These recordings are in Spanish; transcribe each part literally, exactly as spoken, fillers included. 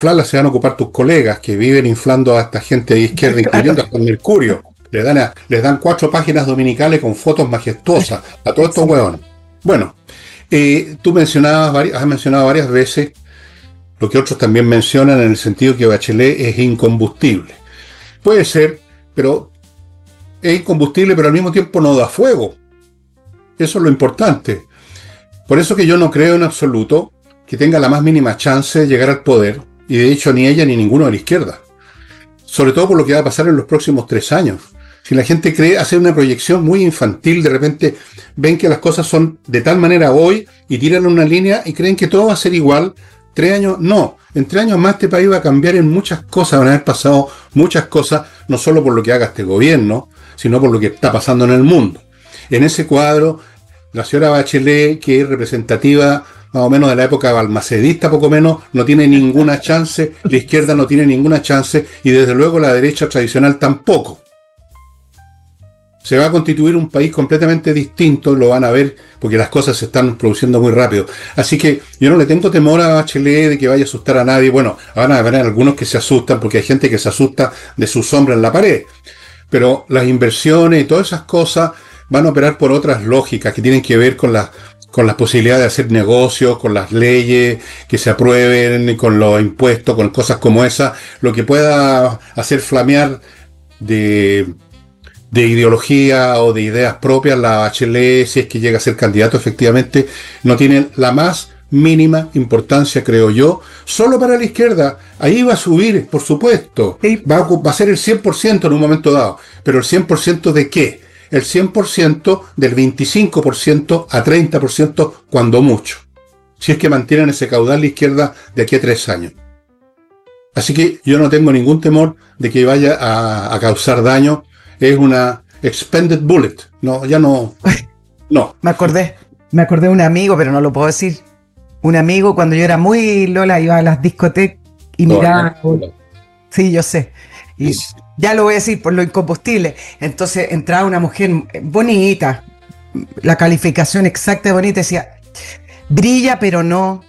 inflarla se van a ocupar tus colegas que viven inflando a esta gente de izquierda, incluyendo hasta el Mercurio. Le dan a, les dan cuatro páginas dominicales con fotos majestuosas a todos estos huevones. Bueno, eh, tú mencionabas, vari- has mencionado varias veces lo que otros también mencionan en el sentido que Bachelet es incombustible. Puede ser, pero es incombustible, pero al mismo tiempo no da fuego. Eso es lo importante. Por eso que yo no creo en absoluto que tenga la más mínima chance de llegar al poder, y de hecho ni ella ni ninguno de la izquierda. Sobre todo por lo que va a pasar en los próximos tres años. Si la gente cree hacer una proyección muy infantil, de repente ven que las cosas son de tal manera hoy y tiran una línea y creen que todo va a ser igual. Tres años, no. En tres años más este país va a cambiar en muchas cosas, van a haber pasado muchas cosas, no solo por lo que haga este gobierno, sino por lo que está pasando en el mundo. En ese cuadro, la señora Bachelet, que es representativa más o menos de la época balmacedista, poco menos, no tiene ninguna chance, la izquierda no tiene ninguna chance, y desde luego la derecha tradicional tampoco. Se va a constituir un país completamente distinto, lo van a ver, porque las cosas se están produciendo muy rápido. Así que yo no le tengo temor a Bachelet de que vaya a asustar a nadie. Bueno, van a haber algunos que se asustan, porque hay gente que se asusta de su sombra en la pared. Pero las inversiones y todas esas cosas van a operar por otras lógicas que tienen que ver con las con las posibilidades de hacer negocios, con las leyes que se aprueben, con los impuestos, con cosas como esas, lo que pueda hacer flamear de, de ideología o de ideas propias la Bachelet, si es que llega a ser candidato efectivamente, no tiene la más mínima importancia, creo yo, solo para la izquierda. Ahí va a subir, por supuesto, Sí. va a, va a ser el cien por ciento en un momento dado, pero el cien por ciento ¿de qué? El cien por ciento del veinticinco por ciento a treinta por ciento cuando mucho, si es que mantienen ese caudal la izquierda de aquí a tres años. Así que yo no tengo ningún temor de que vaya a, a causar daño. Es una expended bullet. No, ya no. No. Me acordé, me acordé de un amigo, pero no lo puedo decir. Un amigo cuando yo era muy Lola, iba a las discotecas y No, miraba. no, no. Sí, yo sé. Y ya lo voy a decir por lo incombustible. Entonces entraba una mujer bonita, la calificación exacta de bonita decía, brilla pero no.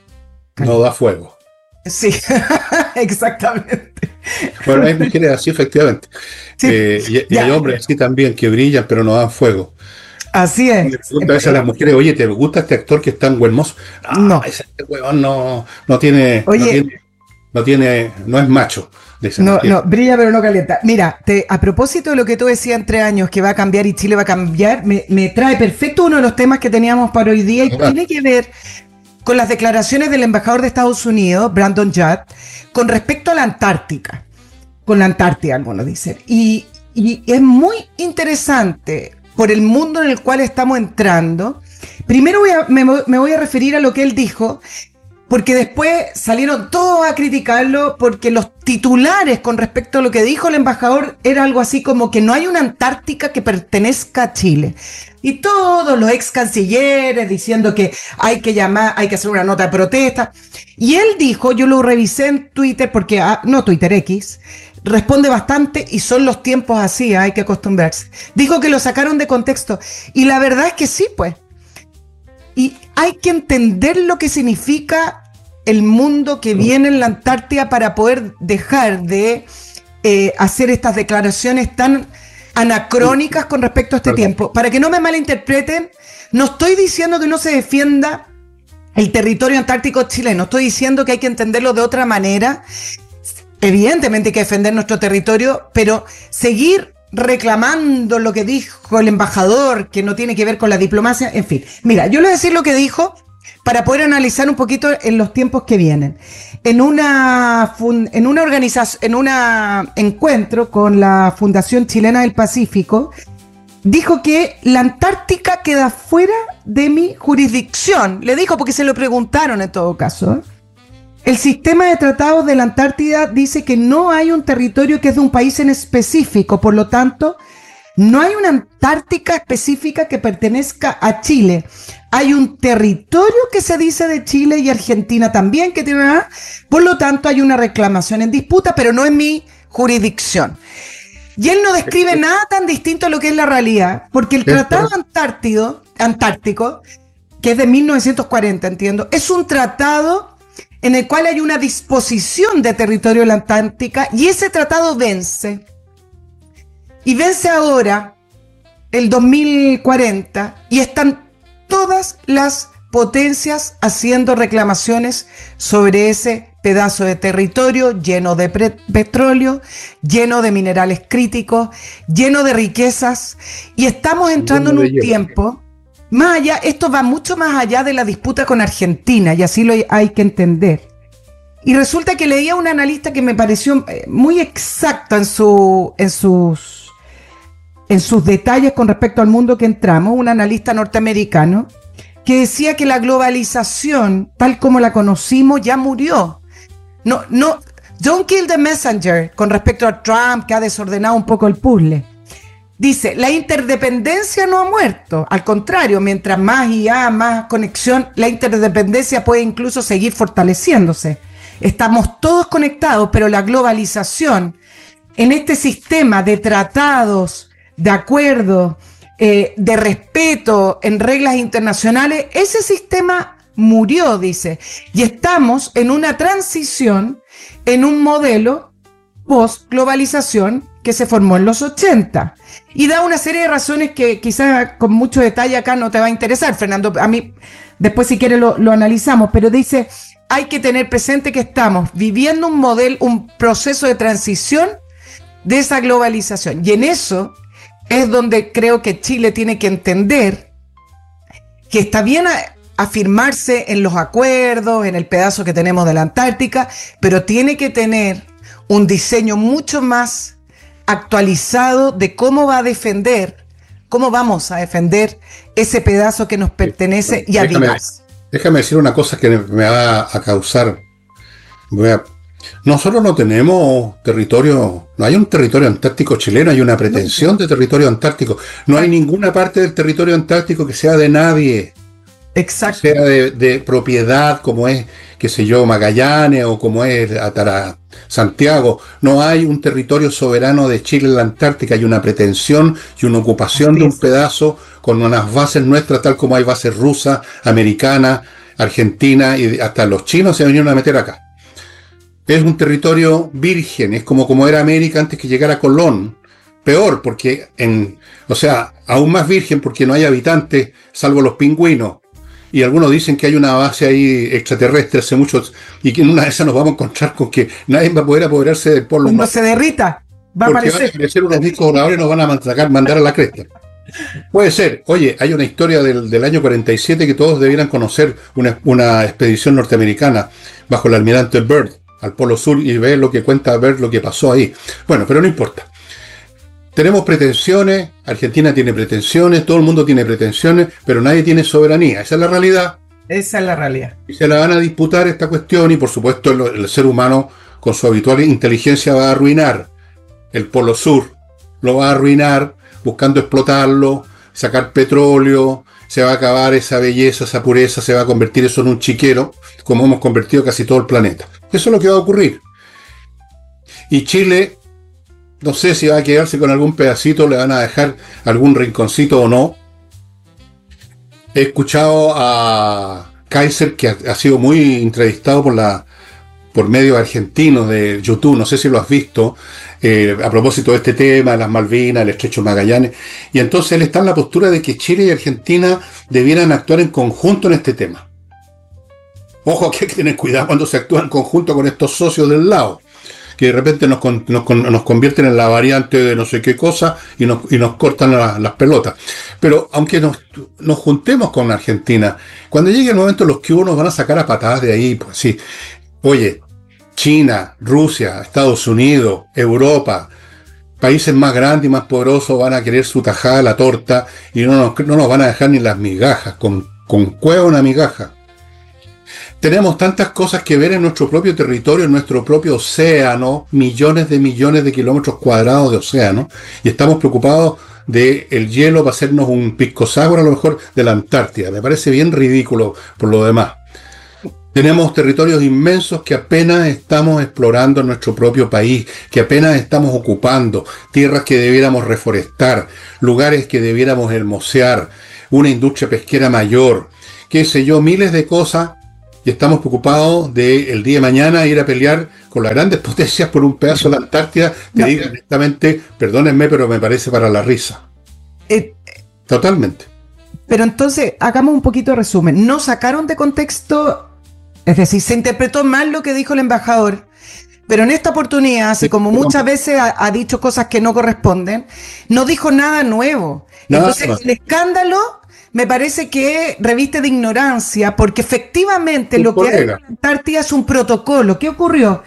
No da fuego. Sí, exactamente. Bueno, hay mujeres así, efectivamente. Sí, Eh, y, y ya. hay hombres así también que brillan pero no dan fuego. Así Le es. pregunto a veces a las mujeres, oye, ¿te gusta este actor que es tan buen mozo? No, No. ese huevón no, no tiene, no Oye. tiene, no tiene, no es macho. Dice, No, tiene. no, brilla pero no calienta. Mira, te, a propósito de lo que tú decías en tres años, que va a cambiar y Chile va a cambiar, me, me trae perfecto uno de los temas que teníamos para hoy día y Ah. tiene que ver con las declaraciones del embajador de Estados Unidos, Brandon Judd, con respecto a la Antártica, con la Antártida, algunos dicen. Y, y es muy interesante por el mundo en el cual estamos entrando. Primero voy a, me, me voy a referir a lo que él dijo, porque después salieron todos a criticarlo porque los titulares con respecto a lo que dijo el embajador era algo así como que no hay una Antártica que pertenezca a Chile. Y todos los ex cancilleres diciendo que hay que llamar, hay que hacer una nota de protesta. Y él dijo, yo lo revisé en Twitter porque, ah, no Twitter X, responde bastante y son los tiempos así, hay que acostumbrarse. Dijo que lo sacaron de contexto y la verdad es que sí, pues. Y hay que entender lo que significa el mundo que viene en la Antártida para poder dejar de eh, hacer estas declaraciones tan anacrónicas con respecto a este Perdón. tiempo. Para que no me malinterpreten, no estoy diciendo que no se defienda el territorio antártico chileno, estoy diciendo que hay que entenderlo de otra manera. Evidentemente hay que defender nuestro territorio, pero seguir reclamando lo que dijo el embajador, que no tiene que ver con la diplomacia, en fin. Mira, yo le voy a decir lo que dijo para poder analizar un poquito en los tiempos que vienen. En una, fun- en una organización, en un encuentro con la Fundación Chilena del Pacífico, dijo que la Antártica queda fuera de mi jurisdicción. Le dijo porque se lo preguntaron en todo caso, ¿eh? El sistema de tratados de la Antártida dice que no hay un territorio que es de un país en específico, por lo tanto, no hay una Antártica específica que pertenezca a Chile. Hay un territorio que se dice de Chile y Argentina también que tiene una, por lo tanto hay una reclamación en disputa, pero no es mi jurisdicción. Y él no describe nada tan distinto a lo que es la realidad, porque el Tratado Antártido, Antártico, que es de mil novecientos cuarenta, entiendo, es un tratado en el cual hay una disposición de territorio de la Antártica y ese tratado vence. Y vence ahora, el dos mil cuarenta, y están todas las potencias haciendo reclamaciones sobre ese pedazo de territorio lleno de petróleo, lleno de minerales críticos, lleno de riquezas, y estamos entrando en un tiempo, más allá, esto va mucho más allá de la disputa con Argentina, y así lo hay que entender. Y resulta que leía a un analista que me pareció muy exacto en, su, en, sus, en sus detalles con respecto al mundo que entramos, un analista norteamericano, que decía que la globalización, tal como la conocimos, ya murió. No, no, don't kill the messenger con respecto a Trump, que ha desordenado un poco el puzzle. Dice, la interdependencia no ha muerto. Al contrario, mientras más I A, más conexión, la interdependencia puede incluso seguir fortaleciéndose. Estamos todos conectados, pero la globalización, en este sistema de tratados, de acuerdos, eh, de respeto en reglas internacionales, ese sistema murió, dice, y estamos en una transición, en un modelo post-globalización que se formó en los ochenta, y da una serie de razones que quizás con mucho detalle acá no te va a interesar, Fernando, a mí después si quieres lo, lo analizamos, pero dice, hay que tener presente que estamos viviendo un modelo, un proceso de transición de esa globalización, y en eso es donde creo que Chile tiene que entender que está bien a, afirmarse en los acuerdos, en el pedazo que tenemos de la Antártica, pero tiene que tener un diseño mucho más actualizado de cómo va a defender, cómo vamos a defender ese pedazo que nos pertenece y déjame, además. Déjame decir una cosa que me va a causar. Voy a, nosotros no tenemos territorio, no hay un territorio antártico chileno, hay una pretensión de territorio antártico. No hay ninguna parte del territorio antártico que sea de nadie. Exacto. Que sea de, de propiedad, como es, qué sé yo, Magallanes o como es Atara, Santiago. No hay un territorio soberano de Chile en la Antártica, hay una pretensión y una ocupación de un pedazo con unas bases nuestras, tal como hay bases rusas, americanas, argentinas, y hasta los chinos se vinieron a meter acá. Es un territorio virgen, es como, como era América antes que llegara Colón. Peor, porque, en, o sea, aún más virgen porque no hay habitantes, salvo los pingüinos. Y algunos dicen que hay una base ahí extraterrestre hace muchos, y que en una de esas nos vamos a encontrar con que nadie va a poder apoderarse del polo. Cuando se derrita, va a aparecer. Van a aparecer unos discos voladores y nos van a mandar, mandar a la cresta. Puede ser. Oye, hay una historia del, del año cuarenta y siete que todos debieran conocer, una, una expedición norteamericana bajo el almirante Byrd al Polo Sur, y ver lo que cuenta Byrd, lo que pasó ahí. Bueno, pero no importa. Tenemos pretensiones, Argentina tiene pretensiones, todo el mundo tiene pretensiones, pero nadie tiene soberanía. Esa es la realidad. Esa es la realidad. Y se la van a disputar esta cuestión, y por supuesto el, el ser humano con su habitual inteligencia va a arruinar el Polo Sur, lo va a arruinar buscando explotarlo, sacar petróleo, se va a acabar esa belleza, esa pureza, se va a convertir eso en un chiquero, como hemos convertido casi todo el planeta. Eso es lo que va a ocurrir. Y Chile, no sé si va a quedarse con algún pedacito, le van a dejar algún rinconcito o no. He escuchado a Kaiser, que ha, ha sido muy entrevistado por la por medios argentinos de YouTube, no sé si lo has visto, eh, a propósito de este tema, las Malvinas, el Estrecho de Magallanes, y entonces él está en la postura de que Chile y Argentina debieran actuar en conjunto en este tema. Ojo, que hay que tener cuidado cuando se actúa en conjunto con estos socios del lado, que de repente nos, nos, nos convierten en la variante de no sé qué cosa y nos, y nos cortan la, las pelotas. Pero aunque nos, nos juntemos con Argentina, cuando llegue el momento los que unos van a sacar a patadas de ahí, pues sí. Oye, China, Rusia, Estados Unidos, Europa, países más grandes y más poderosos van a querer su tajada de la torta y no nos, no nos van a dejar ni las migajas, con, con cueva una migaja. Tenemos tantas cosas que ver en nuestro propio territorio, en nuestro propio océano, millones de millones de kilómetros cuadrados de océano, y estamos preocupados de el hielo para hacernos un pisco sour a lo mejor de la Antártida. Me parece bien ridículo por lo demás. Tenemos territorios inmensos que apenas estamos explorando en nuestro propio país, que apenas estamos ocupando, tierras que debiéramos reforestar, lugares que debiéramos hermosear, una industria pesquera mayor, qué sé yo, miles de cosas y estamos preocupados de el día de mañana ir a pelear con las grandes potencias por un pedazo de la Antártida. Te No. digo directamente, perdónenme, pero me parece para la risa. Eh, Totalmente. pero entonces, hagamos un poquito de resumen. No sacaron de contexto, es decir, se interpretó mal lo que dijo el embajador, pero en esta oportunidad, así Sí, como pero- muchas veces ha, ha dicho cosas que no corresponden, no dijo nada nuevo. Nada Entonces, nuevo. el escándalo me parece que reviste de ignorancia, porque efectivamente Un lo que hay en colega. la Antártida es un protocolo. ¿Qué ocurrió?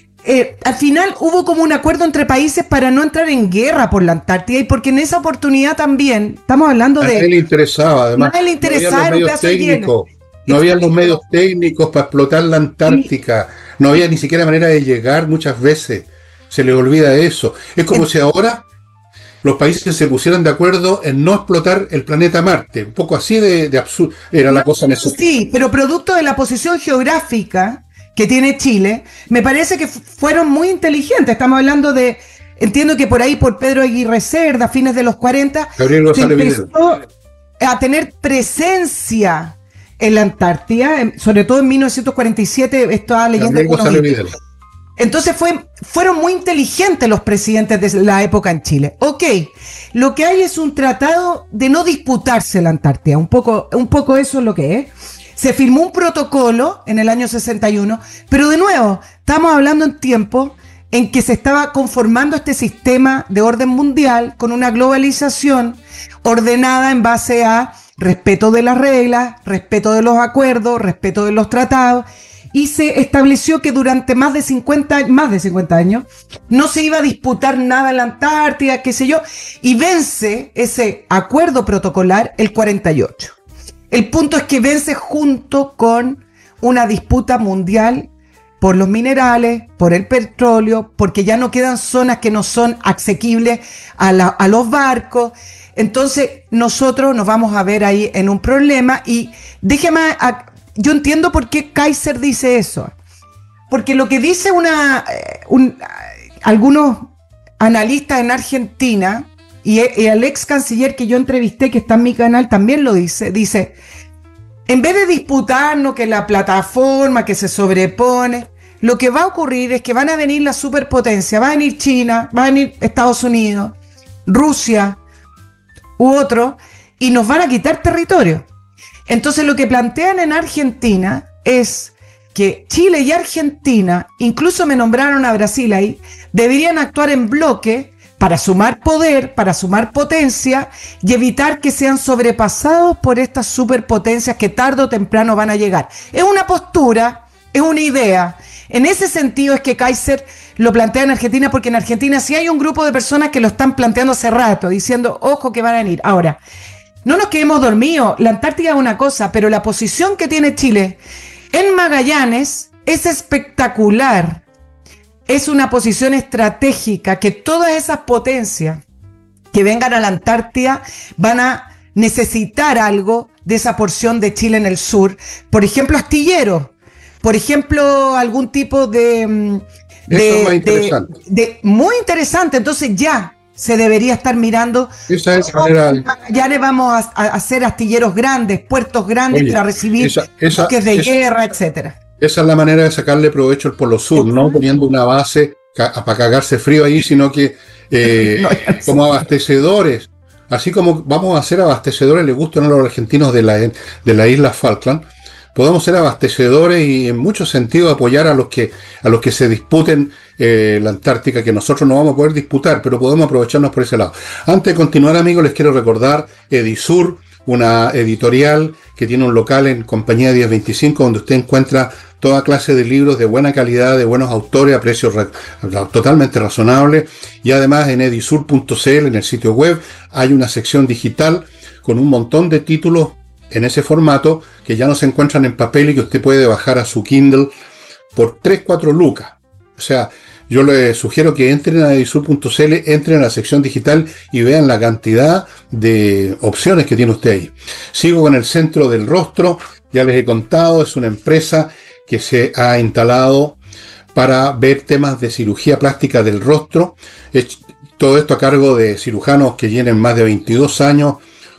Eh, al final hubo como un acuerdo entre países para no entrar en guerra por la Antártida, y porque en esa oportunidad también, estamos hablando A nadie le de... interesaba, además. Nadie le interesaba, no era había un los medios pedazo de hielo. técnicos, no había los medios técnicos para explotar la Antártica, no había ni siquiera manera de llegar muchas veces. Se les olvida eso. Es como En- si ahora los países se pusieran de acuerdo en no explotar el planeta Marte. Un poco así de, de absurdo era la cosa en eso. Sí, pero producto de la posición geográfica que tiene Chile, me parece que f- fueron muy inteligentes. Estamos hablando de, entiendo que por ahí, por Pedro Aguirre Cerda, a fines de los cuarenta, Gabriel se González Videla. empezó a tener presencia en la Antártida, en- sobre todo en mil novecientos cuarenta y siete, estaba leyendo Gabriel algunos González libros. Videla. Entonces fue, fueron muy inteligentes los presidentes de la época en Chile. Ok, lo que hay es un tratado de no disputarse la Antártida, un poco, un poco eso es lo que es. Se firmó un protocolo en el año sesenta y uno, pero de nuevo, estamos hablando en tiempo en que se estaba conformando este sistema de orden mundial con una globalización ordenada en base a respeto de las reglas, respeto de los acuerdos, respeto de los tratados, y se estableció que durante más de cincuenta, más de cincuenta años no se iba a disputar nada en la Antártida, qué sé yo, y vence ese acuerdo protocolar el cuarenta y ocho. El punto es que vence junto con una disputa mundial por los minerales, por el petróleo, porque ya no quedan zonas que no son asequibles a, la, a los barcos. Entonces nosotros nos vamos a ver ahí en un problema, y déjeme, a, yo entiendo por qué Kaiser dice eso. Porque lo que dice una, un, algunos analistas en Argentina, y el ex canciller que yo entrevisté, que está en mi canal, también lo dice, dice, en vez de disputarnos que la plataforma que se sobrepone, lo que va a ocurrir es que van a venir las superpotencias, va a venir China, va a venir Estados Unidos, Rusia u otro, y nos van a quitar territorio. Entonces lo que plantean en Argentina es que Chile y Argentina, incluso me nombraron a Brasil ahí, deberían actuar en bloque para sumar poder, para sumar potencia y evitar que sean sobrepasados por estas superpotencias que tarde o temprano van a llegar. Es una postura, es una idea. En ese sentido es que Kaiser lo plantea en Argentina, porque en Argentina sí hay un grupo de personas que lo están planteando hace rato, diciendo, ojo que van a venir. Ahora, no nos quedemos dormidos, la Antártida es una cosa, pero la posición que tiene Chile en Magallanes es espectacular. Es una posición estratégica que todas esas potencias que vengan a la Antártida van a necesitar algo de esa porción de Chile en el sur. Por ejemplo, astilleros. Por ejemplo, algún tipo de... de, Eso es más interesante. de, de muy interesante. Entonces ya se debería estar mirando. Esa es la manera. Ya le vamos a, a hacer astilleros grandes, puertos grandes, Oye, para recibir esa- esa- buques de esa- guerra, etcétera. Esa es la manera de sacarle provecho al Polo Sur, no poniendo una base ca- para cagarse frío ahí, sino que eh, No, ya sé. como abastecedores, así como vamos a ser abastecedores, le gustan a los argentinos de la, de la isla Falkland, podemos ser abastecedores y en muchos sentidos apoyar a los que, a los que se disputen eh, la Antártica, que nosotros no vamos a poder disputar, pero podemos aprovecharnos por ese lado. Antes de continuar, amigos, les quiero recordar Edisur, una editorial que tiene un local en Compañía diez veinticinco, donde usted encuentra toda clase de libros de buena calidad, de buenos autores, a precios ra- totalmente razonables, y además en edisur punto c l, en el sitio web, hay una sección digital con un montón de títulos en ese formato que ya no se encuentran en papel y que usted puede bajar a su Kindle por tres, cuatro lucas. O sea, yo les sugiero que entren a edisur punto c l, entren a la sección digital y vean la cantidad de opciones que tiene usted ahí. Sigo con el Centro del Rostro, ya les he contado, es una empresa que se ha instalado para ver temas de cirugía plástica del rostro. Es todo esto a cargo de cirujanos que tienen más de veintidós años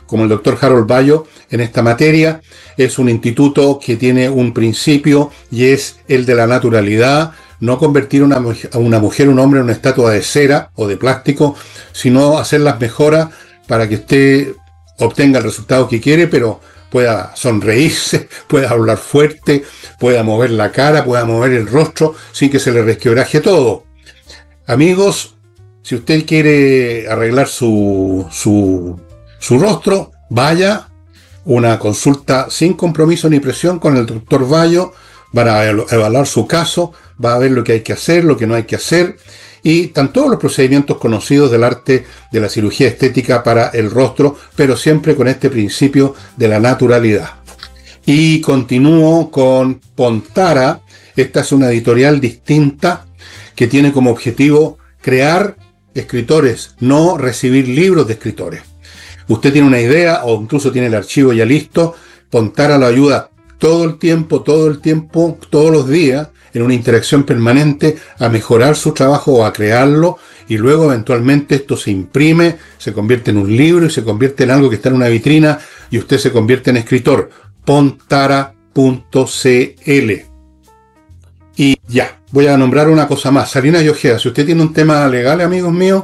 como el doctor Harold Bayo en esta materia. Es un instituto que tiene un principio y es el de la naturalidad. No convertir una, a una mujer o un hombre en una estatua de cera o de plástico, sino hacer las mejoras para que usted obtenga el resultado que quiere, pero pueda sonreírse, pueda hablar fuerte, pueda mover la cara, pueda mover el rostro sin que se le resquebraje todo. Amigos, si usted quiere arreglar su, su, su rostro, vaya una consulta sin compromiso ni presión con el doctor Bayo para evaluar su caso, va a ver lo que hay que hacer, lo que no hay que hacer, y están todos los procedimientos conocidos del arte de la cirugía estética para el rostro, pero siempre con este principio de la naturalidad. Y continúo con Pontara. Esta es una editorial distinta que tiene como objetivo crear escritores, no recibir libros de escritores. Usted tiene una idea o incluso tiene el archivo ya listo, Pontara lo ayuda todo el tiempo, todo el tiempo, todos los días, en una interacción permanente, a mejorar su trabajo o a crearlo, y luego eventualmente esto se imprime, se convierte en un libro y se convierte en algo que está en una vitrina y usted se convierte en escritor. Pontara punto c l. Y ya, voy a nombrar una cosa más. Salinas y Ojeda, si usted tiene un tema legal, amigos míos,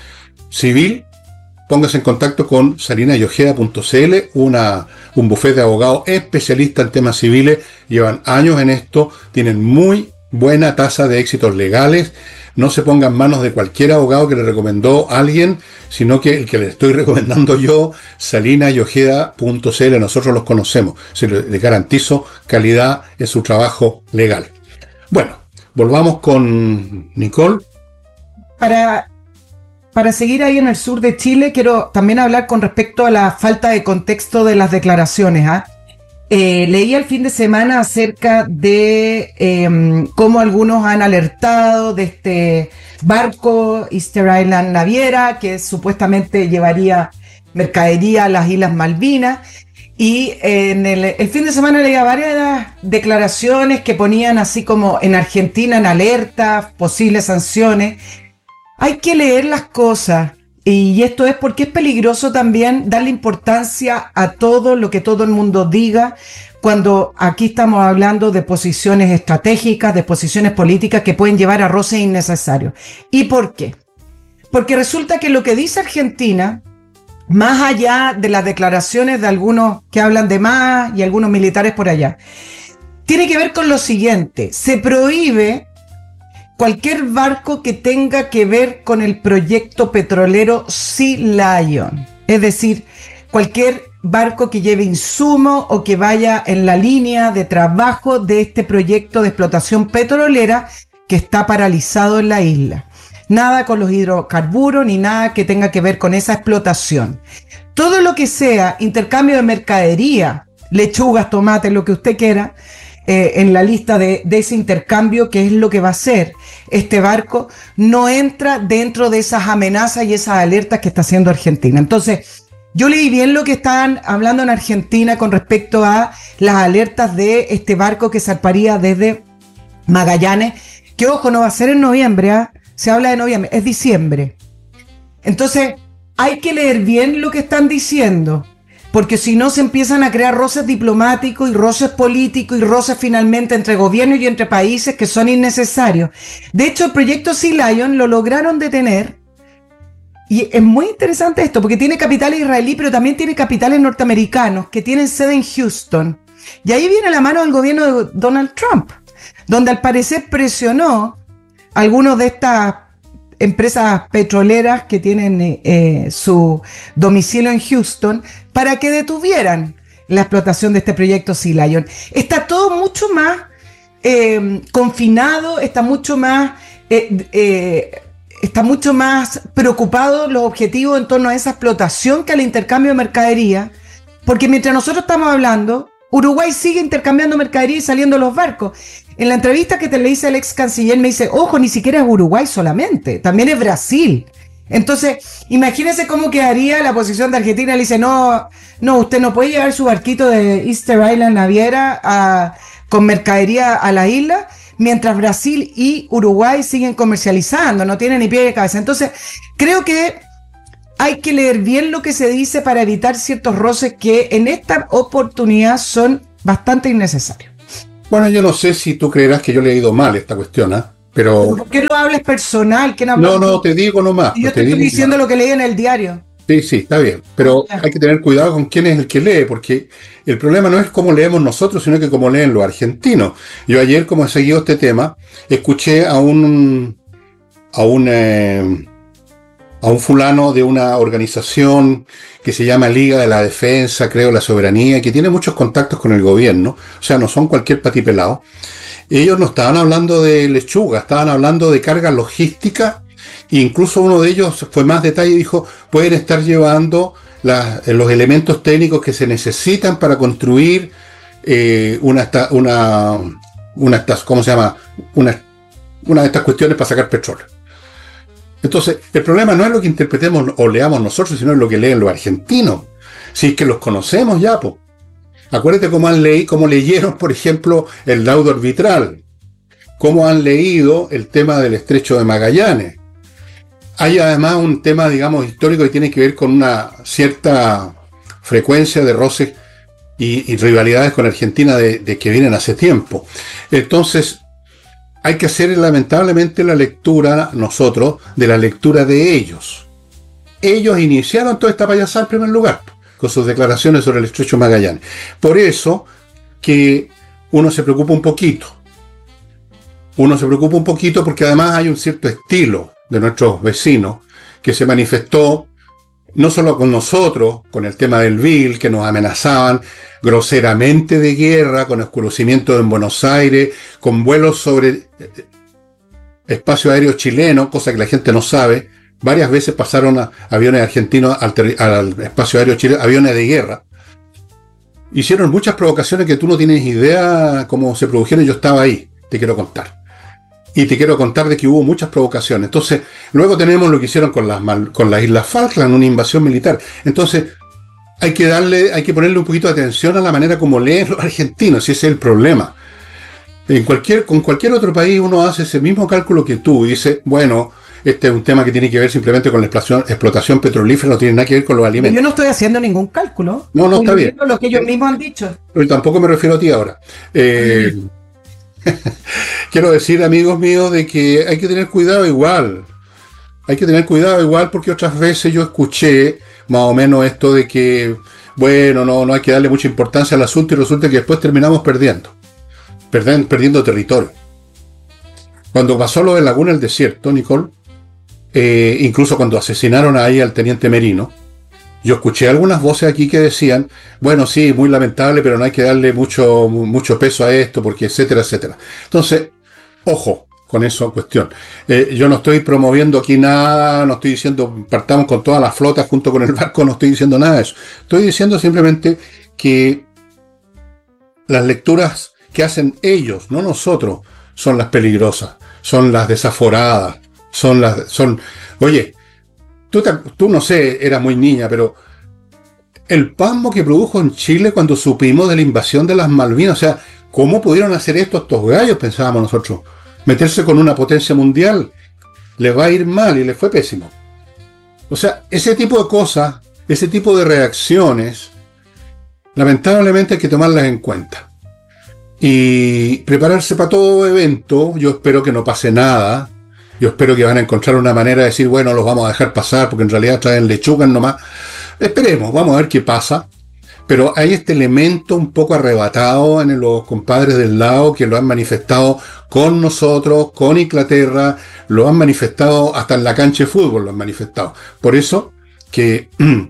civil, póngase en contacto con salinas y ojeda punto c l, una, un bufete de abogados especialista en temas civiles, llevan años en esto, tienen muy buena tasa de éxitos legales. No se ponga en manos de cualquier abogado que le recomendó a alguien, sino que el que le estoy recomendando yo, salinas y ojeda punto c l, nosotros los conocemos, se le garantizo calidad en su trabajo legal. Bueno, volvamos con Nicole. Para... Para seguir ahí en el sur de Chile, quiero también hablar con respecto a la falta de contexto de las declaraciones. ¿eh? Eh, leí el fin de semana acerca de eh, cómo algunos han alertado de este barco Easter Island Naviera, que supuestamente llevaría mercadería a las Islas Malvinas. Y en el, el fin de semana leía varias declaraciones que ponían así como en Argentina en alerta, posibles sanciones. Hay que leer las cosas, y esto es porque es peligroso también darle importancia a todo lo que todo el mundo diga, cuando aquí estamos hablando de posiciones estratégicas, de posiciones políticas que pueden llevar a roces innecesarios. ¿Y por qué? Porque resulta que lo que dice Argentina, más allá de las declaraciones de algunos que hablan de más y algunos militares por allá, tiene que ver con lo siguiente: se prohíbe cualquier barco que tenga que ver con el proyecto petrolero Sea Lion, es decir, cualquier barco que lleve insumo o que vaya en la línea de trabajo de este proyecto de explotación petrolera que está paralizado en la isla. Nada con los hidrocarburos ni nada que tenga que ver con esa explotación. Todo lo que sea intercambio de mercadería, lechugas, tomates, lo que usted quiera, Eh, en la lista de, de ese intercambio, que es lo que va a hacer este barco, no entra dentro de esas amenazas y esas alertas que está haciendo Argentina. Entonces, yo leí bien lo que estaban hablando en Argentina con respecto a las alertas de este barco que zarparía desde Magallanes, que ojo, no va a ser en noviembre, ¿eh? Se habla de noviembre, es diciembre. Entonces, hay que leer bien lo que están diciendo, porque si no se empiezan a crear roces diplomáticos y roces políticos y roces finalmente entre gobiernos y entre países que son innecesarios. De hecho, el proyecto Sea Lion lo lograron detener, y es muy interesante esto, porque tiene capitales israelí, pero también tiene capitales norteamericanos que tienen sede en Houston. Y ahí viene la mano del gobierno de Donald Trump, donde al parecer presionó a algunos de estas empresas petroleras que tienen eh, su domicilio en Houston para que detuvieran la explotación de este proyecto Sea Lion. Está todo mucho más eh, confinado, está mucho más eh, eh, está mucho más preocupado los objetivos en torno a esa explotación que al intercambio de mercadería, porque mientras nosotros estamos hablando, Uruguay sigue intercambiando mercadería y saliendo los barcos. En la entrevista que te le hice al ex canciller me dice, ojo, ni siquiera es Uruguay solamente, también es Brasil. Entonces, imagínense cómo quedaría la posición de Argentina. Le dice, no, no, usted no puede llevar su barquito de Easter Island Naviera a, con mercadería a la isla, mientras Brasil y Uruguay siguen comercializando, no tienen ni pie ni cabeza. Entonces, creo que hay que leer bien lo que se dice para evitar ciertos roces que en esta oportunidad son bastante innecesarios. Bueno, yo no sé si tú creerás que yo le he ido mal esta cuestión, ¿eh? Pero... ¿Por qué lo hables personal? ¿Quién no, no, te digo nomás. Yo pues, te, te estoy digo diciendo nomás. lo que leí en el diario. Sí, sí, está bien. Pero Ah, hay que tener cuidado con quién es el que lee, porque el problema no es cómo leemos nosotros, sino que cómo leen los argentinos. Yo ayer, como he seguido este tema, escuché a un... a un... Eh, a un fulano de una organización que se llama Liga de la Defensa, creo, la Soberanía, que tiene muchos contactos con el gobierno, o sea, no son cualquier patipelado. Ellos no estaban hablando de lechuga, estaban hablando de carga logística, e incluso uno de ellos fue más detalle y dijo, pueden estar llevando la, los elementos técnicos que se necesitan para construir eh, una, una, una, ¿cómo se llama? Una, una de estas cuestiones para sacar petróleo. Entonces, el problema no es lo que interpretemos o leamos nosotros, sino es lo que leen los argentinos. Si es que los conocemos ya, pues. Acuérdate cómo han leído, cómo leyeron, por ejemplo, el laudo arbitral, cómo han leído el tema del Estrecho de Magallanes. Hay además un tema, digamos, histórico que tiene que ver con una cierta frecuencia de roces y, y rivalidades con Argentina de, de que vienen hace tiempo. Entonces, hay que hacer lamentablemente la lectura, nosotros, de la lectura de ellos. Ellos iniciaron toda esta payasada en primer lugar, con sus declaraciones sobre el Estrecho de Magallanes. Por eso que uno se preocupa un poquito. Uno se preocupa un poquito porque además hay un cierto estilo de nuestros vecinos que se manifestó no solo con nosotros, con el tema del V I L, que nos amenazaban groseramente de guerra, con oscurecimiento en Buenos Aires, con vuelos sobre espacio aéreo chileno, cosa que la gente no sabe. Varias veces pasaron a aviones argentinos al, al espacio aéreo chileno, aviones de guerra. Hicieron muchas provocaciones que tú no tienes idea cómo se produjeron. Yo estaba ahí, te quiero contar. Y te quiero contar de que hubo muchas provocaciones. Entonces, luego tenemos lo que hicieron con las, con las Islas Falkland, una invasión militar. Entonces, hay que darle, hay que ponerle un poquito de atención a la manera como leen los argentinos, si ese es el problema. En cualquier, con cualquier otro país uno hace ese mismo cálculo que tú y dice, bueno, este es un tema que tiene que ver simplemente con la explotación, explotación petrolífera, no tiene nada que ver con los alimentos. Yo no estoy haciendo ningún cálculo. No, no, está bien. Lo que ellos mismos han dicho. Pero tampoco me refiero a ti ahora. Eh, quiero decir, amigos míos, de que hay que tener cuidado igual. Hay que tener cuidado igual porque otras veces yo escuché más o menos esto de que, bueno, no, no hay que darle mucha importancia al asunto y resulta que después terminamos perdiendo. Perdiendo, perdiendo territorio. Cuando pasó lo de Laguna del Desierto, Nicole, eh, incluso cuando asesinaron ahí al teniente Merino, yo escuché algunas voces aquí que decían, bueno, sí, muy lamentable, pero no hay que darle mucho, mucho peso a esto, porque etcétera, etcétera. Entonces, ojo con esa cuestión. Eh, yo no estoy promoviendo aquí nada, no estoy diciendo partamos con todas las flotas junto con el barco, no estoy diciendo nada de eso. Estoy diciendo simplemente que las lecturas que hacen ellos, no nosotros, son las peligrosas, son las desaforadas, son las... son Oye, tú, te, tú no sé, eras muy niña, pero el pasmo que produjo en Chile cuando supimos de la invasión de las Malvinas, o sea, ¿cómo pudieron hacer esto estos gallos? Pensábamos nosotros. Meterse con una potencia mundial, les va a ir mal y les fue pésimo. O sea, ese tipo de cosas, ese tipo de reacciones, lamentablemente hay que tomarlas en cuenta. Y prepararse para todo evento. Yo espero que no pase nada. Yo espero que van a encontrar una manera de decir, bueno, los vamos a dejar pasar porque en realidad traen lechugas nomás. Esperemos, vamos a ver qué pasa. Pero hay este elemento un poco arrebatado en los compadres del lado que lo han manifestado con nosotros, con Inglaterra, lo han manifestado hasta en la cancha de fútbol, lo han manifestado. Por eso que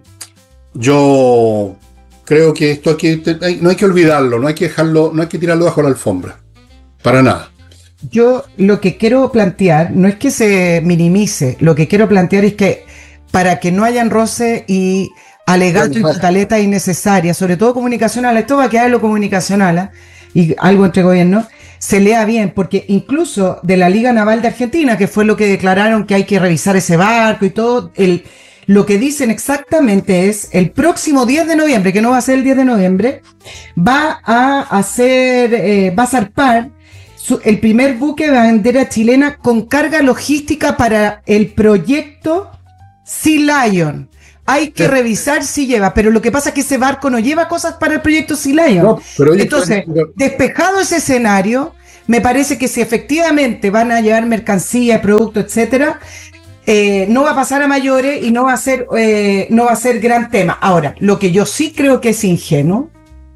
yo creo que esto aquí no hay que olvidarlo, no hay que dejarlo, no hay que tirarlo bajo la alfombra. Para nada. Yo lo que quiero plantear no es que se minimice, lo que quiero plantear es que para que no hayan roce y alegato y pataletas innecesarias, sobre todo comunicacional, esto va a quedar en lo comunicacional, ¿eh? Y algo entre gobiernos, se lea bien, porque incluso de la Liga Naval de Argentina, que fue lo que declararon que hay que revisar ese barco y todo, el, lo que dicen exactamente es, el próximo diez de noviembre, que no va a ser el diez de noviembre, va a hacer, eh, va a zarpar su, el primer buque de bandera chilena con carga logística para el proyecto Sea Lion. hay que revisar si lleva, pero lo que pasa es que ese barco no lleva cosas para el proyecto Sea Lion. No, pero entonces, pueden... despejado ese escenario, me parece que si efectivamente van a llevar mercancía, producto, etcétera, eh, no va a pasar a mayores y no va a ser, eh, no va a ser gran tema. Ahora, lo que yo sí creo que es ingenuo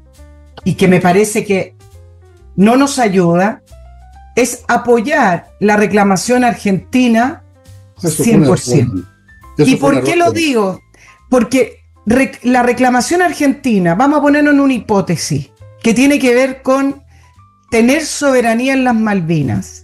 y que me parece que no nos ayuda es apoyar la reclamación argentina cien por ciento. ¿Y por qué lo digo? Porque rec- la reclamación argentina, vamos a ponernos en una hipótesis que tiene que ver con tener soberanía en las Malvinas.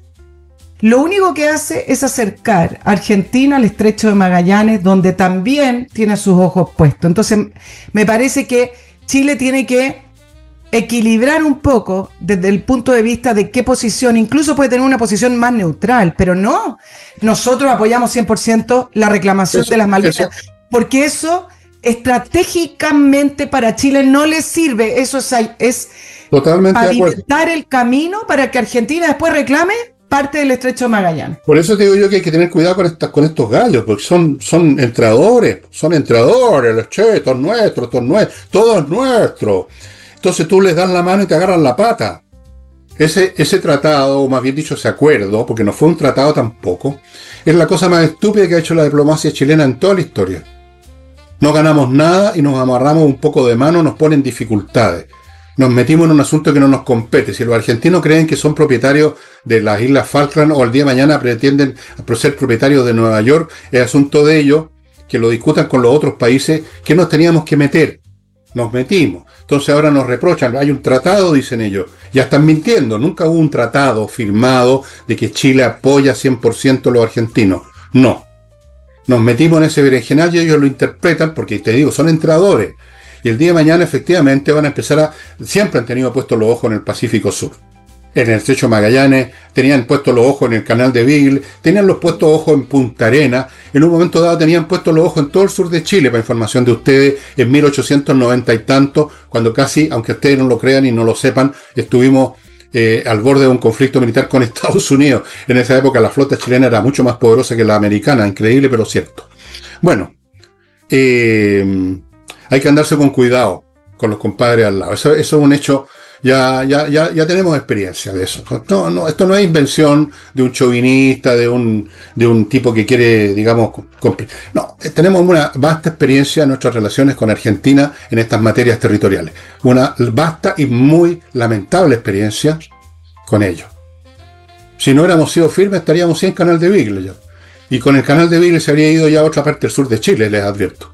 Lo único que hace es acercar a Argentina al estrecho de Magallanes, donde también tiene sus ojos puestos. Entonces, me parece que Chile tiene que equilibrar un poco desde el punto de vista de qué posición, incluso puede tener una posición más neutral, pero no, nosotros apoyamos cien por ciento la reclamación eso, de las Malvinas, eso. Porque eso estratégicamente para Chile no le sirve, eso es, es totalmente pavimentar el camino para que Argentina después reclame parte del estrecho de Magallanes. Por eso te digo yo que hay que tener cuidado con estas, con estos gallos, porque son, son entradores, son entradores, los chetos nuestros, todos nuestros, todo es nuestro. Entonces tú les das la mano y te agarran la pata. Ese, ese tratado, o más bien dicho ese acuerdo, porque no fue un tratado tampoco, es la cosa más estúpida que ha hecho la diplomacia chilena en toda la historia. No ganamos nada y nos amarramos un poco de mano, nos ponen dificultades. Nos metimos en un asunto que no nos compete. Si los argentinos creen que son propietarios de las Islas Falkland o el día de mañana pretenden ser propietarios de Nueva York, es asunto de ellos, que lo discutan con los otros países, que nos teníamos que meter. Nos metimos. Entonces ahora nos reprochan. Hay un tratado, dicen ellos. Ya están mintiendo. Nunca hubo un tratado firmado de que Chile apoya cien por ciento a los argentinos. No. Nos metimos en ese berenjenal y ellos lo interpretan porque, te digo, son entradores. Y el día de mañana efectivamente van a empezar a... Siempre han tenido puestos los ojos en el Pacífico Sur. En el estrecho Magallanes, tenían puestos los ojos en el canal de Beagle, tenían los puestos ojos en Punta Arenas, en un momento dado tenían puestos los ojos en todo el sur de Chile, para información de ustedes, en mil ochocientos noventa y tanto, cuando casi, aunque ustedes no lo crean y no lo sepan, estuvimos eh, al borde de un conflicto militar con Estados Unidos. En esa época la flota chilena era mucho más poderosa que la americana, increíble pero cierto. Bueno, eh, hay que andarse con cuidado con los compadres al lado, eso, eso es un hecho... Ya, ya, ya, ya tenemos experiencia de eso. No, no, esto no es invención de un chauvinista, de un, de un tipo que quiere, digamos, compl- no, tenemos una vasta experiencia en nuestras relaciones con Argentina en estas materias territoriales. Una vasta y muy lamentable experiencia con ellos. Si no hubiéramos sido firmes, estaríamos sin canal de Beagle ya. Y con el canal de Beagle se habría ido ya a otra parte del sur de Chile, les advierto.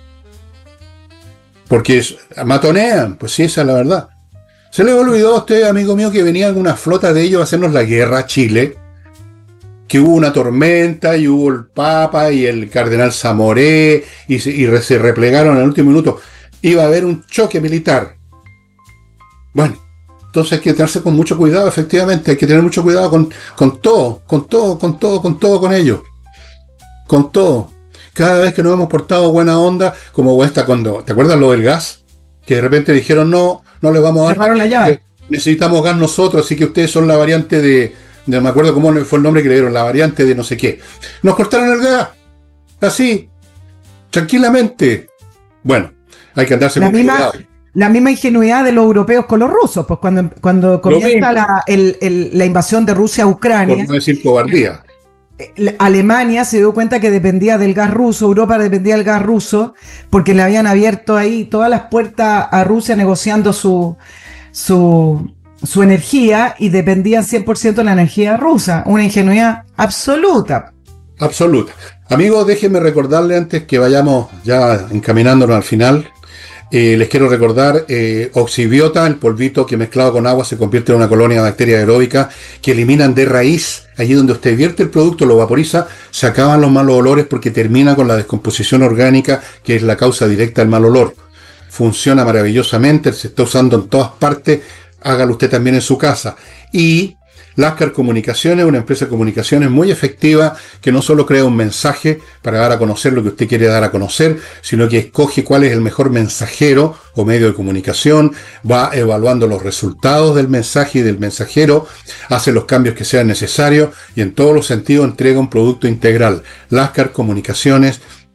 Porque es, matonean, pues sí, esa es la verdad. ¿Se le olvidó a usted, amigo mío, que venía una flota de ellos a hacernos la guerra a Chile? Que hubo una tormenta y hubo el Papa y el Cardenal Zamoré y se, y se replegaron en el último minuto. Iba a haber un choque militar. Bueno, entonces hay que tenerse con mucho cuidado, efectivamente. Hay que tener mucho cuidado con, con todo, con todo, con todo, con todo con ellos. Con todo. Cada vez que nos hemos portado buena onda, como esta cuando... ¿Te acuerdas lo del gas? Que de repente dijeron no... No le vamos a dar. La llave. Necesitamos gas nosotros, así que ustedes son la variante de. No me acuerdo cómo fue el nombre que le dieron, la variante de no sé qué. Nos cortaron el gas. Así. Tranquilamente. Bueno, hay que andarse la con misma, cuidado. La misma ingenuidad de los europeos con los rusos, pues cuando, cuando comienza la, el, el, la invasión de Rusia a Ucrania. Por no decir cobardía. Alemania se dio cuenta que dependía del gas ruso, Europa dependía del gas ruso, porque le habían abierto ahí todas las puertas a Rusia negociando su, su, su energía y dependían cien por ciento de la energía rusa. Una ingenuidad absoluta. Absoluta. Amigos, déjenme recordarle antes que vayamos ya encaminándonos al final. Eh, les quiero recordar, eh, Oxibiota, el polvito que mezclado con agua se convierte en una colonia de bacterias aeróbicas que eliminan de raíz, allí donde usted vierte el producto, lo vaporiza, se acaban los malos olores porque termina con la descomposición orgánica, que es la causa directa del mal olor. Funciona maravillosamente, se está usando en todas partes, hágalo usted también en su casa. Y Lascar Comunicaciones, una empresa de comunicaciones muy efectiva que no solo crea un mensaje para dar a conocer lo que usted quiere dar a conocer, sino que escoge cuál es el mejor mensajero o medio de comunicación, va evaluando los resultados del mensaje y del mensajero, hace los cambios que sean necesarios y en todos los sentidos entrega un producto integral. Lascar Comunicaciones,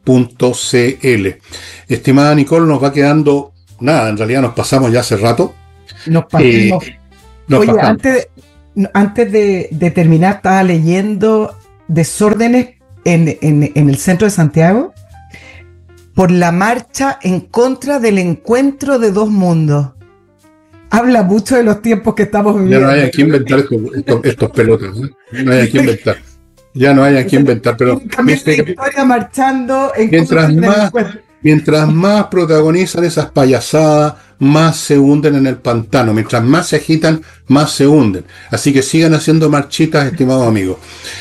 punto c l. Estimada Nicole, nos va quedando nada, en realidad nos pasamos ya hace rato. Nos pasamos. Eh, nos Oye, pasamos. antes, de, antes de, de terminar, estaba leyendo desórdenes en, en, en el centro de Santiago por la marcha en contra del encuentro de dos mundos. Habla mucho de los tiempos que estamos viviendo. Ya no hay que inventar estos, estos, estos pelotas, ¿eh? No hay que inventar. Ya no hay que inventar, pero historia marchando en mientras más, mientras más protagonizan esas payasadas, más se hunden en el pantano. Mientras más se agitan, más se hunden. Así que sigan haciendo marchitas, estimados amigos.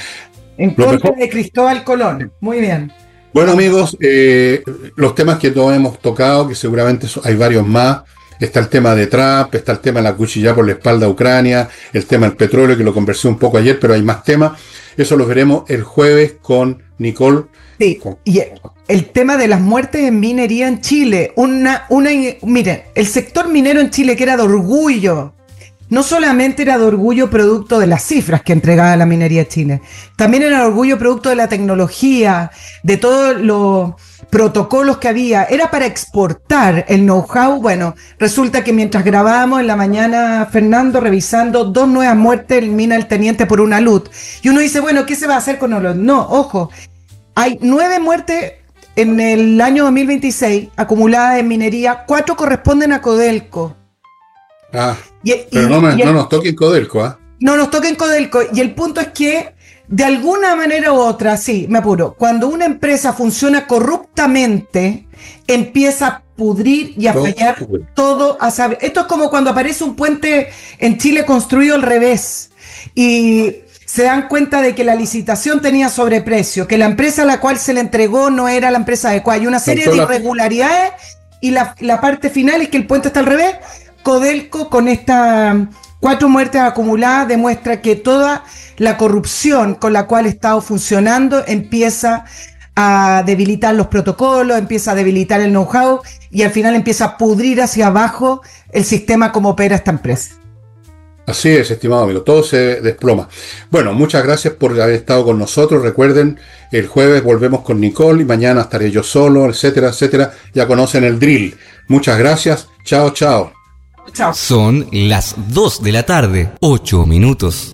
En Lo contra mejor, de Cristóbal Colón. Muy bien. Bueno, amigos, eh, los temas que todos hemos tocado, que seguramente hay varios más. Está el tema de Trump, está el tema de la cuchilla por la espalda a Ucrania, el tema del petróleo, que lo conversé un poco ayer, pero hay más temas. Eso lo veremos el jueves con Nicole. Sí, con... y el tema de las muertes en minería en Chile. Una, una, miren, el sector minero en Chile, que era de orgullo, no solamente era de orgullo producto de las cifras que entregaba la minería Chile, también era de orgullo producto de la tecnología, de todos los protocolos que había, era para exportar el know-how. Bueno, resulta que mientras grabábamos en la mañana, Fernando, revisando dos nuevas muertes en mina del Teniente por una luz, y uno dice, bueno, ¿qué se va a hacer con los? No, ojo, hay nueve muertes en el año dos mil veintiséis acumuladas en minería, cuatro corresponden a Codelco. Ah, y, pero y, no, me, el, no nos toquen Codelco, ¿ah? ¿eh? No nos toquen Codelco, y el punto es que de alguna manera u otra, sí, me apuro, cuando una empresa funciona corruptamente, empieza a pudrir y a todo, fallar bueno. todo a saber. Esto es como cuando aparece un puente en Chile construido al revés y se dan cuenta de que la licitación tenía sobreprecio, que la empresa a la cual se le entregó no era la empresa adecuada. Hay una serie de irregularidades y la, la parte final es que el puente está al revés. Codelco, con estas cuatro muertes acumuladas, demuestra que toda la corrupción con la cual ha estado funcionando empieza a debilitar los protocolos, empieza a debilitar el know-how y al final empieza a pudrir hacia abajo el sistema como opera esta empresa. Así es, estimado amigo, todo se desploma. Bueno, muchas gracias por haber estado con nosotros. Recuerden, el jueves volvemos con Nicole y mañana estaré yo solo, etcétera, etcétera. Ya conocen el drill. Muchas gracias. Chao, chao. Chao. Son las dos de la tarde, ocho minutos.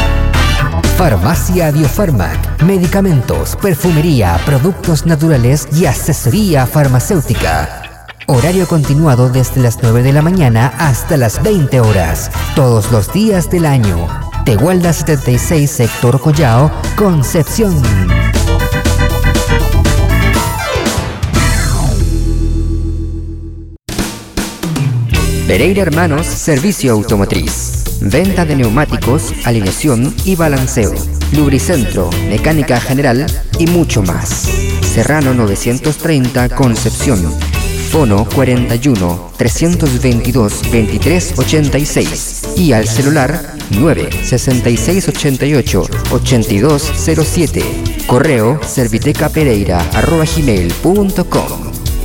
Farmacia Biofarmac, medicamentos, perfumería, productos naturales y asesoría farmacéutica. Horario continuado desde las nueve de la mañana hasta las veinte horas, todos los días del año. Tehuelda setenta y seis, Sector Collao, Concepción. Pereira Hermanos, servicio automotriz. Venta de neumáticos, alineación y balanceo. Lubricentro, mecánica general y mucho más. Serrano novecientos treinta, Concepción. Fono cuarenta y uno, trescientos veintidós, veintitrés ochenta y seis. Y al celular nueve sesenta y seis ochenta y ocho, ochenta y dos cero siete. Correo servitecapereira arroba gmail punto com.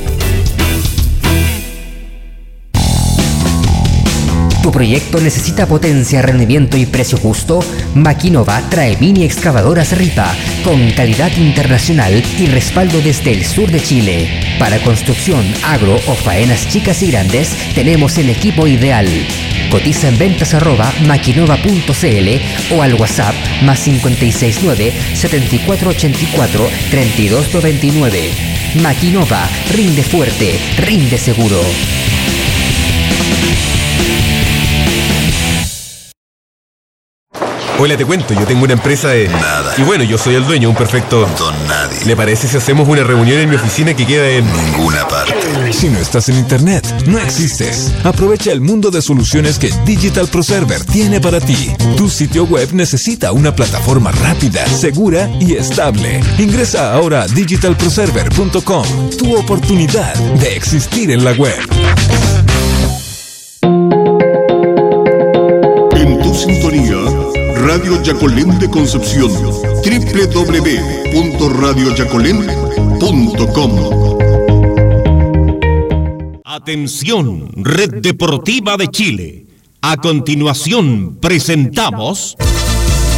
¿Tu proyecto necesita potencia, rendimiento y precio justo? Maquinova trae mini excavadoras Ripa con calidad internacional y respaldo desde el sur de Chile. Para construcción, agro o faenas chicas y grandes, tenemos el equipo ideal. Cotiza en ventas arroba maquinova punto cl o al WhatsApp más cinco seis nueve, siete cuatro ocho cuatro, tres dos nueve nueve. Maquinova, rinde fuerte, rinde seguro. Hola, te cuento, yo tengo una empresa de... Nada. Y bueno, yo soy el dueño, un perfecto... Don nadie. ¿Le parece si hacemos una reunión en mi oficina que queda en... Ninguna parte. Si no estás en internet, no existes. Aprovecha el mundo de soluciones que Digital Pro Server tiene para ti. Tu sitio web necesita una plataforma rápida, segura y estable. Ingresa ahora a digital pro server punto com. Tu oportunidad de existir en la web. En tu sintonía, Radio Yacolén de Concepción, doble u doble u doble u punto radio yacolén punto com. Atención, Red Deportiva de Chile. A continuación presentamos